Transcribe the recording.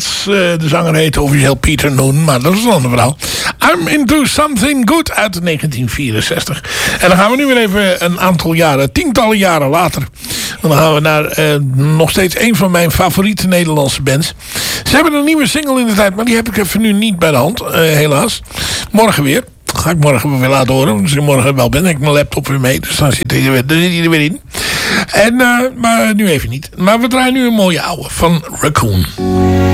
Rockets. De zanger heette officieel Peter Noon, maar dat is een ander verhaal. I'm Into Something Good uit 1964. En dan gaan we nu weer even een aantal jaren, tientallen jaren later. Dan gaan we naar nog steeds een van mijn favoriete Nederlandse bands. Ze hebben een nieuwe single in de tijd, maar die heb ik even nu niet bij de hand, helaas. Morgen weer. Ga ik morgen weer laten horen. Als ik morgen wel ben, heb ik mijn laptop weer mee. Dus dan zit hij er weer in. Maar nu even niet. Maar we draaien nu een mooie oude van Raccoon.